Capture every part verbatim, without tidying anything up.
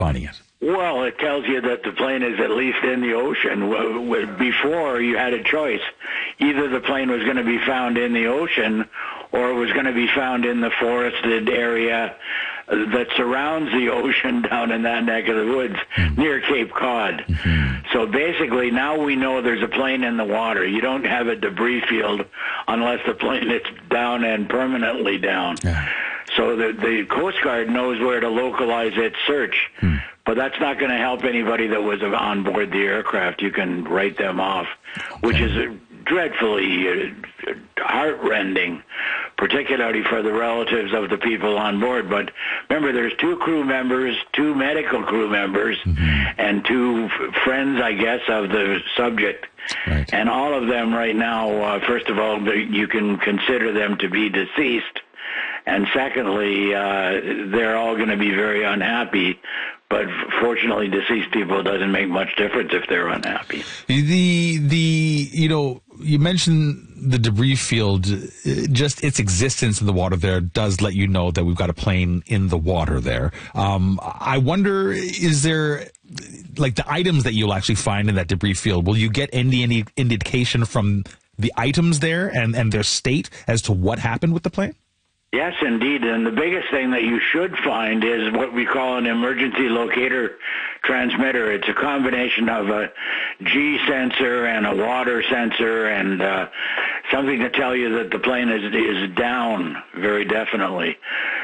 finding it? Well, it tells you that the plane is at least in the ocean. Before, you had a choice. Either the plane was going to be found in the ocean or it was going to be found in the forested area that surrounds the ocean down in that neck of the woods mm-hmm. near Cape Cod. Mm-hmm. So basically, now we know there's a plane in the water. You don't have a debris field unless the plane is down and permanently down. Yeah. So the, the Coast Guard knows where to localize its search. Hmm. But that's not going to help anybody that was on board the aircraft. You can write them off, okay. which is dreadfully uh, heart-rending, particularly for the relatives of the people on board. But remember, there's two crew members, two medical crew members, mm-hmm. and two f- friends, I guess, of the subject. Right. And all of them right now, uh, first of all, you can consider them to be deceased. And secondly, uh, they're all going to be very unhappy. But fortunately, deceased people doesn't make much difference if they're unhappy. The, the, you know, you mentioned the debris field, just its existence in the water there does let you know that we've got a plane in the water there. Um, I wonder, is there, like the items that you'll actually find in that debris field, will you get any, any indication from the items there and, and their state as to what happened with the plane? Yes, indeed. And the biggest thing that you should find is what we call an emergency locator transmitter. It's a combination of a G sensor and a water sensor and uh, something to tell you that the plane is, is down very definitely.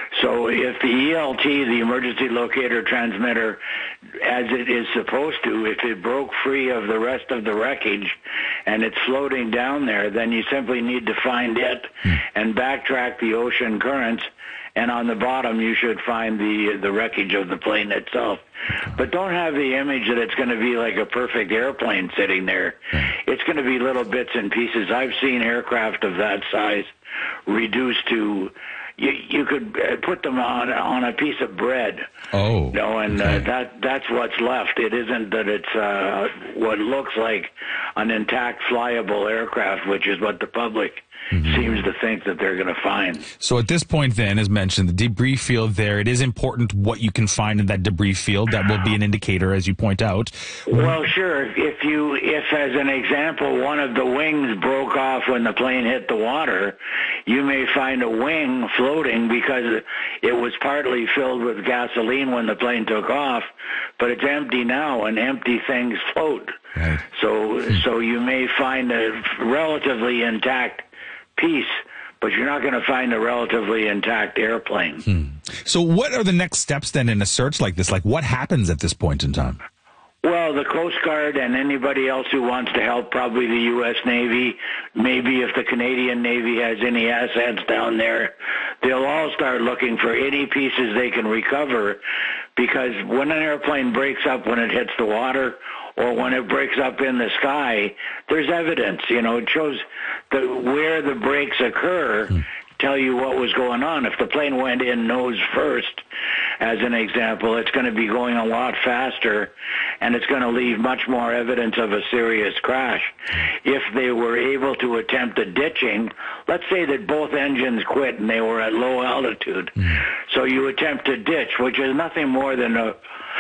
So if the E L T, the emergency locator transmitter, as it is supposed to, if it broke free of the rest of the wreckage and it's floating down there, then you simply need to find it and backtrack the ocean currents, and on the bottom you should find the the wreckage of the plane itself. But don't have the image that it's going to be like a perfect airplane sitting there. It's going to be little bits and pieces. I've seen aircraft of that size reduced to... You, you could put them on on a piece of bread. Oh, you know, and okay. uh, that that's what's left. It isn't that it's uh, what looks like an intact flyable aircraft, which is what the public mm-hmm. seems to think that they're going to find. So at this point, then, as mentioned, the debris field there, it is important what you can find in that debris field. That will be an indicator, as you point out. Well, sure. If you, if as an example, one of the wings broke off when the plane hit the water, you may find a wing floating because it was partly filled with gasoline when the plane took off, but it's empty now, and empty things float. Right. So, so you may find a relatively intact piece, but you're not going to find a relatively intact airplane. Hmm. So what are the next steps then in a search like this? Like what happens at this point in time? Well, the Coast Guard and anybody else who wants to help, probably the U S Navy, maybe if the Canadian Navy has any assets down there, they'll all start looking for any pieces they can recover, because when an airplane breaks up when it hits the water or when it breaks up in the sky, there's evidence. You know, it shows the, where the breaks occur, hmm. tell you what was going on. If the plane went in nose first, as an example, it's going to be going a lot faster, and it's going to leave much more evidence of a serious crash. If they were able to attempt a ditching, let's say that both engines quit and they were at low altitude, mm. so you attempt a ditch, which is nothing more than a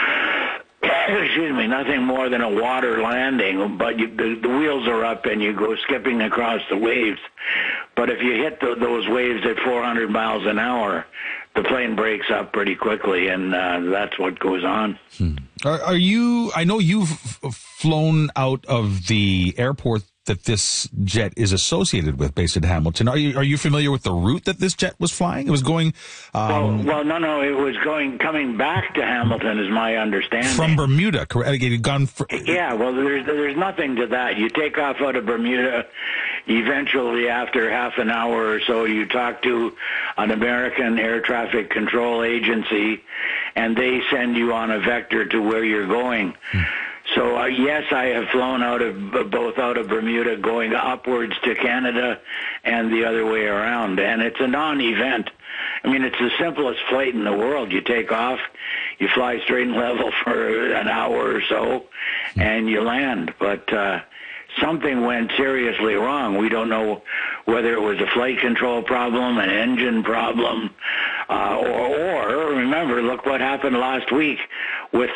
excuse me, nothing more than a water landing, but you, the, the wheels are up and you go skipping across the waves. But if you hit the, those waves at four hundred miles an hour, the plane breaks up pretty quickly, and uh, that's what goes on. Hmm. Are, are you, I know you've flown out of the airport that this jet is associated with, based in Hamilton. Are you are you familiar with the route that this jet was flying? It was going... Um, well, well, no, no, it was going, coming back to Hamilton is my understanding. From Bermuda, correct? It had gone for, yeah, well, there's, there's nothing to that. You take off out of Bermuda, eventually after half an hour or so, you talk to an American air traffic control agency, and they send you on a vector to where you're going. Hmm. So, uh, yes, I have flown out of both out of Bermuda going upwards to Canada and the other way around, and it's a non-event. I mean, it's the simplest flight in the world. You take off, you fly straight and level for an hour or so, and you land. But uh, something went seriously wrong. We don't know whether it was a flight control problem, an engine problem, uh, or, or, remember, look what happened last week.